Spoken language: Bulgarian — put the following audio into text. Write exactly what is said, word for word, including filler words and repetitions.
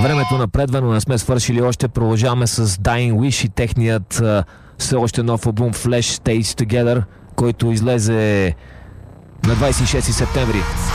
Времето напредва, но не сме свършили още. Продължаваме с Dying Wish и техният а, все още нов албум Flash Stays Together, който излезе на двадесет и шести септември.